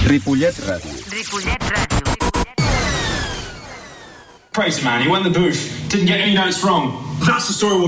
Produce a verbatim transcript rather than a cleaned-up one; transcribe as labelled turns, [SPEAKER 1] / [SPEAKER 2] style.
[SPEAKER 1] Ripollet Ràdio.
[SPEAKER 2] Ripollet Ràdio.
[SPEAKER 3] Crazy man, he went in the booth, didn't get any notes wrong. That's the story we'll